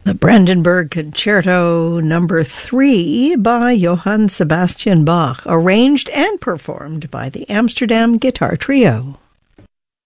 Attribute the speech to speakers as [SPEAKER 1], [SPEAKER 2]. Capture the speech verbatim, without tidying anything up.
[SPEAKER 1] The Brandenburg Concerto Number three by Johann Sebastian Bach, arranged and performed by the Amsterdam Guitar Trio.